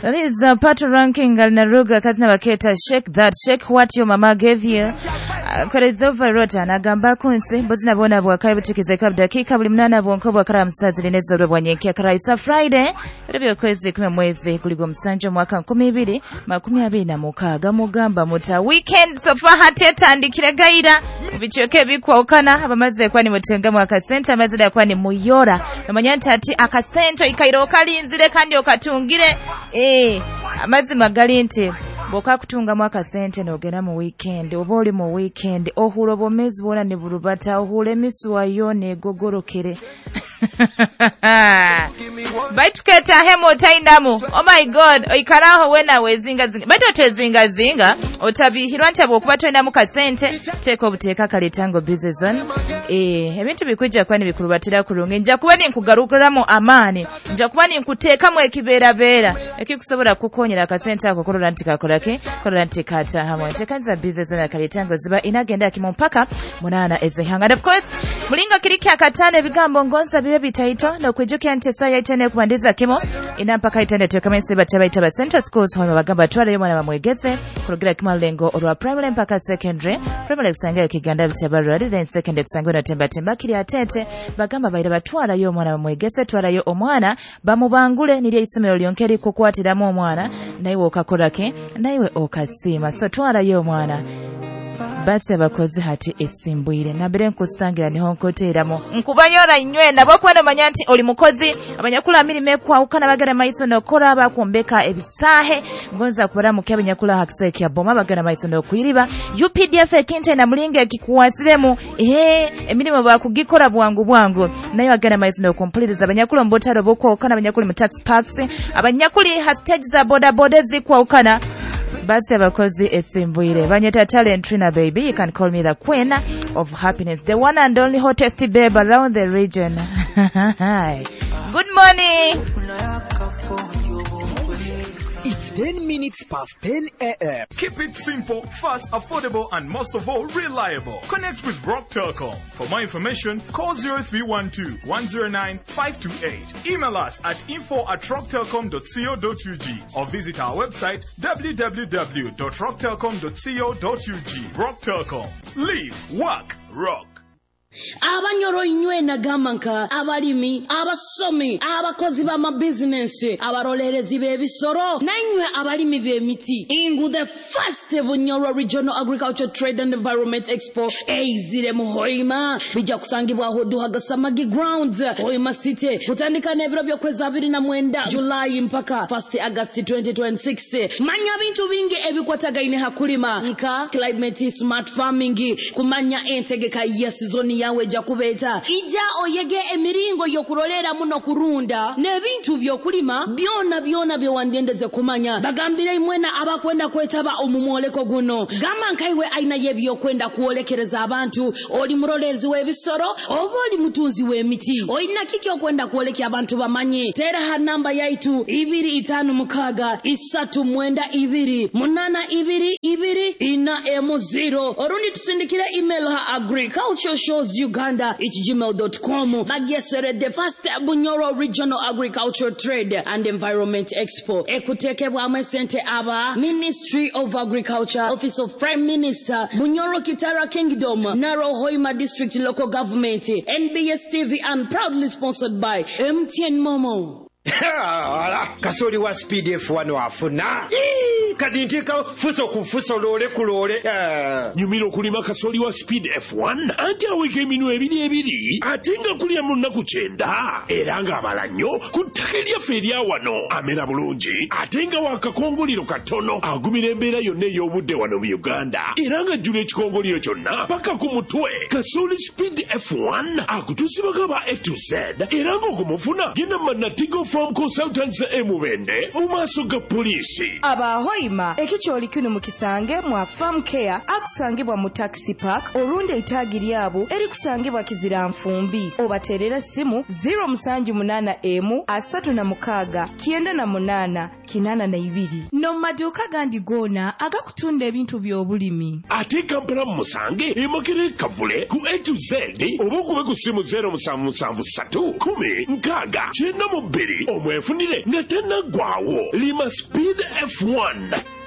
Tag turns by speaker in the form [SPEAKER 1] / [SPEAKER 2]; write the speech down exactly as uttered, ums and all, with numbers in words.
[SPEAKER 1] That is uh, Pato Ranking Alnaruga Kazna Baketa. Shake that, shake what your mama gave you. Korezova Rota Nagamba Kunsi, Bosna Bona Waka Butikizeka Dakika Limnana Bonkoba Karam Sazinezo Wanyeki Karaisa Friday, Rebio Kwezi Kumwezi Kuligum Sanjo Mwaka Kumibidi, Makumi Abina Mukaga Mugamba Muta Weekend Sofa Hateta and Kiregaida, Vichoke Bikwa Okana, Abamaze Kwani Mutenga Mwaka Center, Mazida Kwani Muyora, Manyanta Akasento, Ikairo Kali, Zile Kandi Okatungire, eh, Amazi Magalinti. Boka kutunga mwaka sente n'ogenda mu weekend oba oli mu weekend ohulo bomezi bona ne bulubata ohule misuwa yone egogorokere baituketa hemo taindamu. Oh my god, oikaraho wena wezinga zinga baito tezinga zinga otabihirwa ntabo kuba twenda mu kasente teko buteeka kaletango business zone eh ebintu bikujja kwani bikulubatira kulunga nja kuba ni nkugarukiramu amaani nja kuba ni nkuteeka mu ekibeera beera ekikusobola kukonyera kasente ako kolola ntikakola ke kolola ntikata hamwe tekanza business zone kaletango ziba inagenda kimu mpaka munana ezehanga. And of course mulinga kiriki akatane bigambo ngonza bibe bitaito no kwijukya ntesa yaitene kubandiza kimo ina mpaka itende tekamese bataba itaba Central Schools hono bagamba twala yo mwana bamwegese kurugira kima lengo olwa primary mpaka secondary primary kusanga kiganda bitaba then secondary kusanga na temba temba kiri atete bagamba bayira batwala yo mwana bamwegese twala yo omwana bamubangule niri isomero lyonkeri kukwatira mu omwana naiwe okakolake naiwe okasima so twala yo mwana base bakoze hati esimbwire nabere nkusangira niho nkoteeramo nkubanyora inywe nabo kwenda manyanti oli mukozi abanyakula mirime kwa ukana bagara maiso nokora abakumbeka ebisahe ngonza kubara mu kyabanyakula hakiseke ya boma bagara maiso nokwiriba U P D F ekinte na mulinge kikuwasiremu eh emirimo bakugikora bwangu bwangu nayo bagara maiso nokomplete abanyakula mbotaro boko ukana abanyakula mu tax parks abanyakuli hastage za boda boda zikwa ukana base bakozi etsimbwire banyeta talent Trina baby. You can call me the queen of happiness, the one and only hottest babe around the region. Good morning.
[SPEAKER 2] It's ten minutes past ten a m
[SPEAKER 3] Keep it simple, fast, affordable, and most of all, reliable. Connect with Rock Telecom. For more information, call zero three one two, one zero nine, five two eight. Email us at info at rock telecom dot co dot u g or visit our website w w w dot rock telecom dot co dot u g. Rock Telecom. Live, work, rock.
[SPEAKER 4] Abanyoro inywe na gamanka abalimi abasomi abakozi ba ma business abarolerezi bebisoro nanywe abalimi bemiti ingu the first Bunyoro Regional Agriculture Trade and Environment Expo eizire mu Hoima bija kusangibwa ho duhagasamagi grounds Hoima City kutandika nebiro byo kwezi abiri na mwenda July mpaka first August twenty twenty-six manya bintu bingi ebikwatagaine hakulima nka climate smart farming kumanya entegeka ya season yawe jakubeta ija oyege emiringo yokurolera muno kurunda nebintu byokulima byona byona byo wandendeze kumanya bagambire imwena abakwenda kwetaba omumoleko guno gama nkaiwe aina yebyo kwenda kuolekereza abantu oli murolezi webisoro oboli mutunzi wemiti oyina kiki okwenda kuolekya abantu bamanye tera ha namba yaitu ibiri itanu mukaga isatu mwenda ibiri munana ibiri ibiri ina emo zero orundi tusindikire email ha agriculture shows Uganda at gmail dot com. Bagesere the first Bunyoro Regional Agriculture Trade and Environment Expo. Ekuteke bwamwe sente aba Ministry of Agriculture, Office of Prime Minister, Bunyoro Kitara Kingdom, Narrow Hoima District Local Government, N B S T V, and proudly sponsored by M T N Momo.
[SPEAKER 2] Ala kasoli wa speed F one wafuna kadintika fuso kufuso lole kulole
[SPEAKER 5] nyumiro kulima kasoli wa speed F one ante aweke minu ebiri ebiri atenga kulia munna kuchenda eranga abalanyo kutakelia feria wano amera bulungi atenga wakakongoliro katono agumira embeera yonna ey'obudde wano mu Uganda eranga jjula ekikongoliro kyonna paka ku mutwe kasoli speed F one akutusibaga ba A to Z eranga okumufuna genda manatigo from consultants emubende mu maaso ga polisi
[SPEAKER 6] abahoima ekikyoli kino mukisange mu farm care akusangibwa mu taxi park olunde itaagi lyabo erikusangibwa kizira nfumbi obaterera simu zero musanju munana emu asatu na mukaga kyenda na munana kinaana na ibiri no mu maduuka gandi goona agakutunda ebintu by'obulimi.
[SPEAKER 5] Ate Kampala musange emakere kavule ku A to Z oba okube ku ssimu zero musanvu musanvu ssatu kumi nkaaga kyenda mu bbiri omwefunire nga tennaggwaawo. Lima Speed F one.